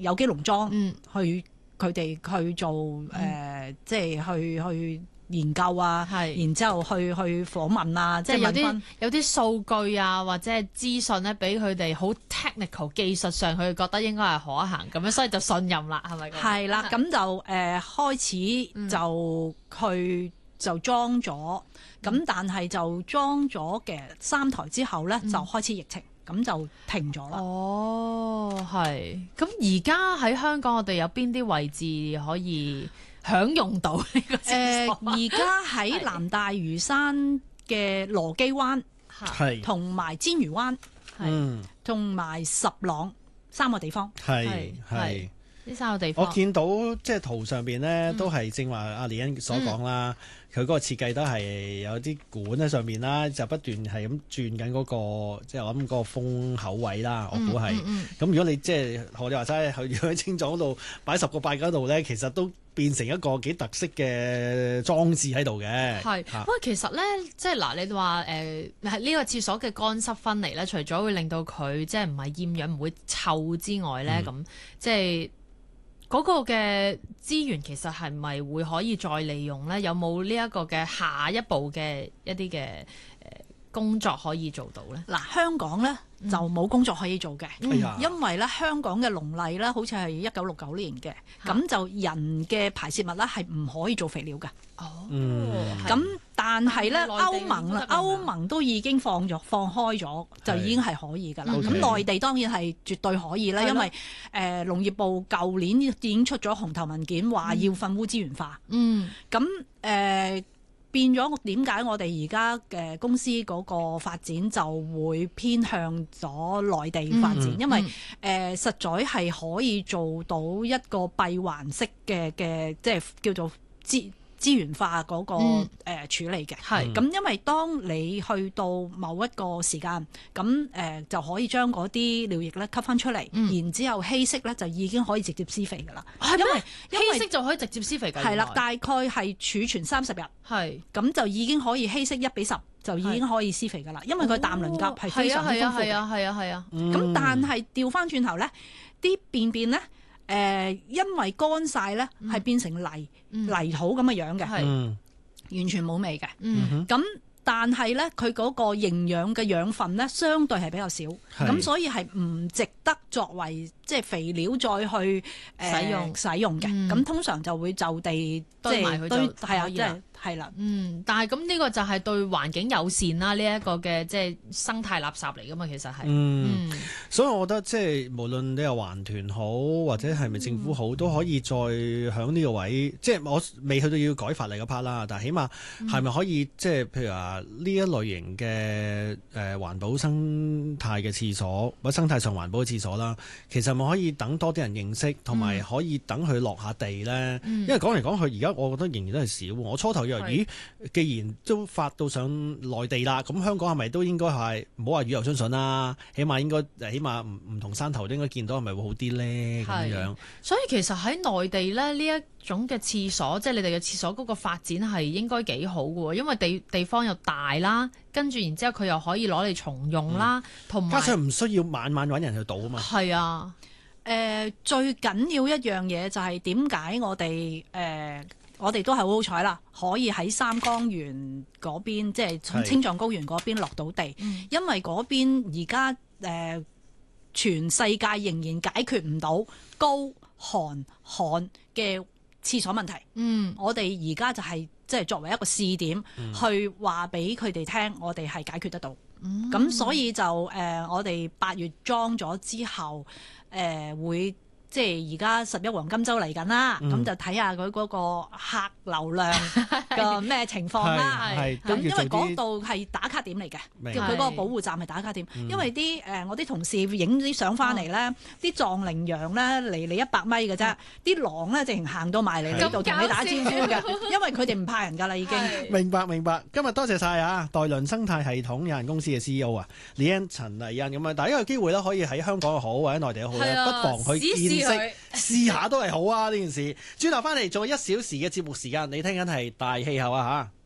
有機農莊去佢哋去做即係去研究啊，然之後去訪問啊，即係有啲數據啊，或者係資訊咧，俾佢哋好 technical 技術上，佢哋覺得應該係可行咁樣，所以就信任啦，係咪咁？ 係啦，咁就開始就佢就裝咗，咁但係就裝咗嘅3台之後咧，就開始疫情，咁就停咗啦。 哦，係。咁而家喺香港，我哋有邊啲位置可以享用到呢個廁所？ 而家喺南大嶼山嘅羅基灣，同埋煎魚灣，同埋十朗3個地方， 係呢3個地方。 我見到即係圖上邊咧，都係正話阿李欣所講啦。佢嗰個設計都係有啲管喺上面啦，就不斷係咁轉緊嗰個，即係我諗嗰個風口位啦。我估係。咁如果你即係學你話齋，去喺青藏度擺10個8嗰度咧，其實都變成一個幾特色嘅裝置喺度嘅。 係，不過其實咧，即係嗱，你話呢個廁所嘅乾濕分離咧，除咗會令到佢即係唔係厭氧唔會臭之外咧，咁即係。嗰個嘅資源其實係咪會可以再利用咧？有冇呢一個嘅下一步嘅一啲嘅工作可以做到咧？ 嗱，香港咧就冇工作可以做嘅，因為咧香港嘅農例咧好似係1969年嘅，咁就人嘅排泄物咧係唔可以做肥料嘅。咁但係咧歐盟都已經放開咗，就已經係可以㗎啦。咁內地當然係絕對可以啦，因為農業部舊年已經出咗紅頭文件，話要糞污資源化。咁變咗點解我哋而家嘅公司嗰個發展就會偏向咗內地發展？因為實在係可以做到一個閉環式嘅即係叫做資源化嗰個處理嘅。咁因為當你去到某一個時間，咁就可以將嗰啲尿液咧吸翻出嚟，然之後稀釋咧就已經可以直接施肥㗎啦。因為稀釋就可以直接施肥㗎。 係啦，大概係儲存30日，咁就已經可以稀釋1:10，就已經可以施肥㗎啦。因為佢氮磷鉀係非常之豐富嘅。 係啊。 咁但係調翻轉頭咧，啲便便咧。因為乾晒咧，係變成泥土咁嘅樣嘅，完全冇味嘅。咁但係咧，佢嗰個營養嘅養分咧，相對係比較少，咁所以係唔值得作為即係肥料再去使用嘅。咁通常就會就地堆埋佢就係啊，即係。係啦， 但係咁呢個就係對環境友善啦，呢一個嘅即係生態垃圾嚟噶嘛，其實係。 所以我覺得即係無論你係環團好，或者係咪政府好，都可以再響呢個位，即係我未去到要改法例嗰 part 啦，但係起碼係咪可以即係譬如話呢一類型嘅環保生態嘅廁所，或者生態上環保嘅廁所啦，其實咪可以等多啲人認識，同埋可以等佢落下地咧。因為講嚟講去，而家我覺得仍然都係少。我初頭咦，既然都發到上內地啦，咁香港係咪都應該係唔好話雨後春筍啦？起碼唔同山頭都應該見到，係咪會好啲咧？咁樣。 所以其實喺內地咧，呢一種嘅廁所，即係你哋嘅廁所嗰個發展係應該幾好嘅喎，因為地方又大啦，跟住然之後佢又可以攞嚟重用啦，同埋加上唔需要晚揾人去倒啊嘛。 係啊， 最緊要一樣嘢就係點解我哋都係好好彩啦，可以喺三江源嗰邊，即係青藏高原嗰邊落到地，因為嗰邊而家全世界仍然解決唔到高寒旱嘅廁所問題。我哋而家就係即係作為一個試點，去話俾佢哋聽，我哋係解決得到。咁所以就我哋8月裝咗之後，會。即係而家11黃金週嚟緊啦，咁就睇下佢嗰個客流量嘅咩情況啦。咁因為嗰度係打卡點嚟嘅，佢嗰個保護站係打卡點。因為我啲同事影啲相翻嚟咧，啲藏羚羊咧離你100米嘅啫，啲狼咧直情行到埋嚟呢度同你打招呼嘅，因為佢哋唔怕人㗎啦已經。 明白。今日多謝晒啊，代倫生態系統有限公司嘅 CEO 啊，李欣陳麗欣咁啊，大家有機會咧可以喺香港又好，或者內地又好咧，不妨去見識試下都係好啊！呢件事轉頭翻嚟做1小時嘅節目時間，你聽緊係大氣候啊嚇。